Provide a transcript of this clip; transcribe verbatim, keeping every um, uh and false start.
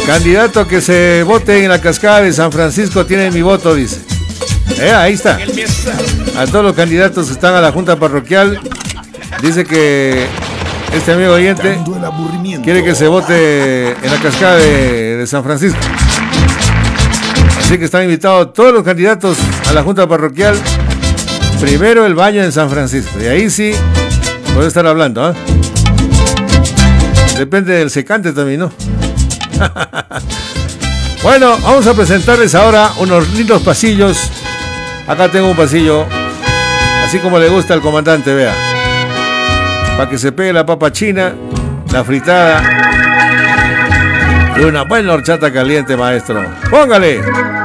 Candidato que se vote en la cascada de San Francisco tiene mi voto, dice. Eh, ahí está. A todos los candidatos que están a la junta parroquial, dice que este amigo oyente quiere que se vote en la cascada de, de San Francisco. Así que están invitados todos los candidatos a la junta parroquial. Primero el baño en San Francisco. Y ahí sí puedo estar hablando, ¿eh? Depende del secante también, ¿no? Bueno, vamos a presentarles ahora unos lindos pasillos. Acá tengo un pasillo, así como le gusta al comandante, vea. Para que se pegue la papa china, la fritada y una buena horchata caliente, maestro. ¡Póngale!